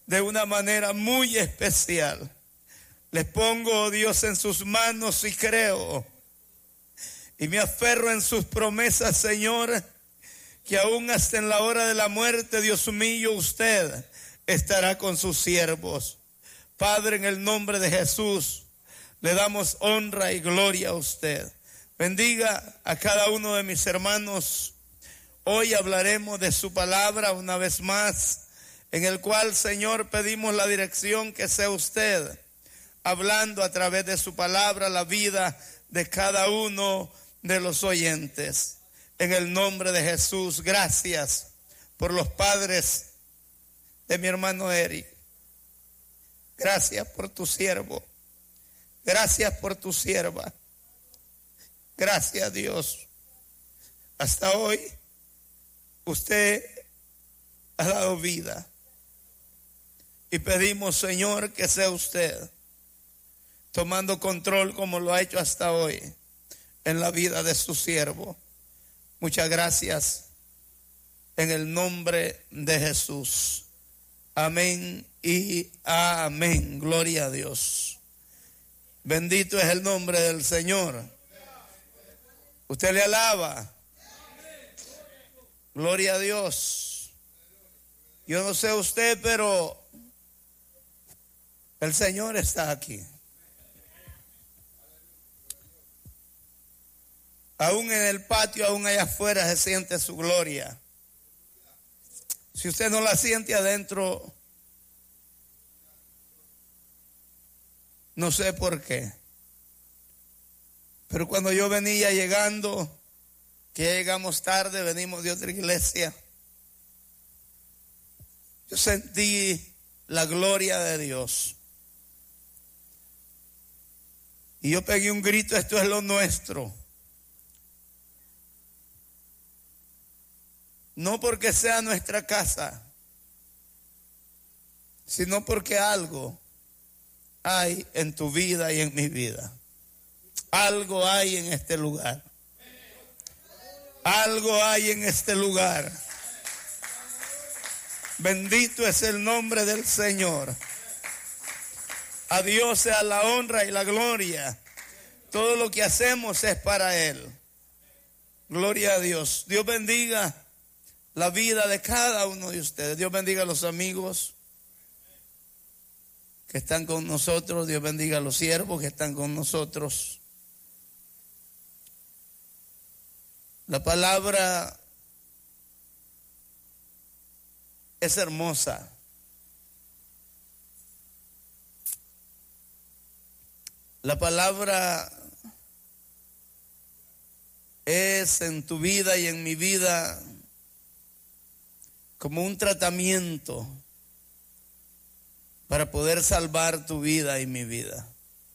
de una manera muy especial. Les pongo, oh Dios, en sus manos y creo y me aferro en sus promesas, Señor, que aún hasta en la hora de la muerte, Dios mío, usted estará con sus siervos. Padre, en el nombre de Jesús, le damos honra y gloria a usted. Bendiga a cada uno de mis hermanos. Hoy hablaremos de su palabra una vez más, en el cual, Señor, pedimos la dirección que sea usted hablando a través de su palabra la vida de cada uno de los oyentes. En el nombre de Jesús, gracias por los padres de mi hermano Eric. Gracias por tu siervo. Gracias por tu sierva. Gracias, Dios. Hasta hoy usted ha dado vida. Y pedimos, Señor, que sea usted tomando control como lo ha hecho hasta hoy en la vida de su siervo. Muchas gracias en el nombre de Jesús. Amén y amén. Gloria a Dios. Bendito es el nombre del Señor. Usted le alaba. Gloria a Dios. Yo no sé usted, pero el Señor está aquí. Aún en el patio, aún allá afuera se siente su gloria. Si usted no la siente adentro, no sé por qué. Pero cuando yo venía llegando, que llegamos tarde, venimos de otra iglesia, yo sentí la gloria de Dios. Y yo pegué un grito: esto es lo nuestro. No porque sea nuestra casa, sino porque algo hay en tu vida y en mi vida. Algo hay en este lugar. Algo hay en este lugar. Bendito es el nombre del Señor. A Dios sea la honra y la gloria. Todo lo que hacemos es para Él. Gloria a Dios. Dios bendiga la vida de cada uno de ustedes. Dios bendiga a los amigos que están con nosotros. Dios bendiga a los siervos que están con nosotros. La palabra es hermosa. La palabra es en tu vida y en mi vida como un tratamiento para poder salvar tu vida y mi vida.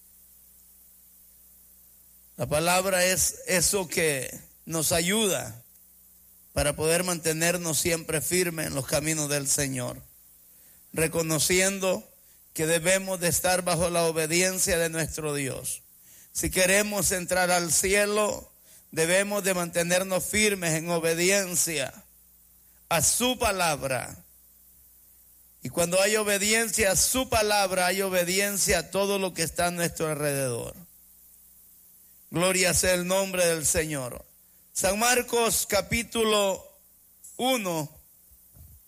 La palabra es eso que nos ayuda para poder mantenernos siempre firmes en los caminos del Señor, reconociendo que debemos de estar bajo la obediencia de nuestro Dios. Si queremos entrar al cielo, debemos de mantenernos firmes en obediencia a su palabra. Y cuando hay obediencia a su palabra, hay obediencia a todo lo que está a nuestro alrededor. Gloria sea el nombre del Señor. San Marcos capítulo 1,